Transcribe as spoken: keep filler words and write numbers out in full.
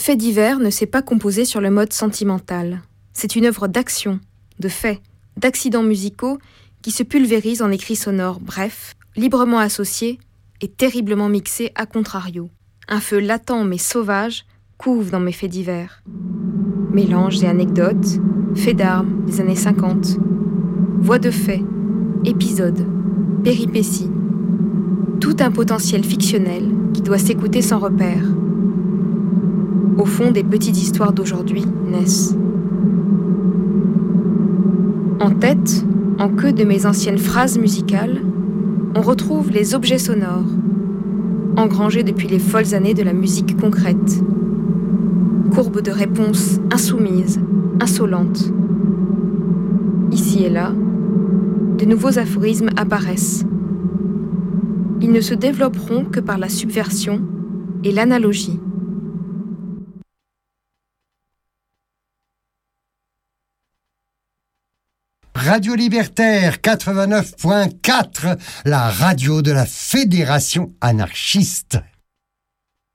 fait divers ne s'est pas composé sur le mode sentimental. C'est une œuvre d'action, de faits, d'accidents musicaux qui se pulvérisent en écrits sonores brefs, librement associés et terriblement mixés à contrario. Un feu latent mais sauvage couve dans mes faits divers. Mélange et anecdotes, faits d'armes des années cinquante, voix de faits, épisodes, péripéties. Tout un potentiel fictionnel qui doit s'écouter sans repère. Au fond, des petites histoires d'aujourd'hui naissent. En tête, en queue de mes anciennes phrases musicales, on retrouve les objets sonores, engrangés depuis les folles années de la musique concrète. Courbes de réponses insoumises, insolentes. Ici et là, de nouveaux aphorismes apparaissent. Ils ne se développeront que par la subversion et l'analogie. Radio Libertaire quatre-vingt-neuf point quatre, la radio de la Fédération anarchiste.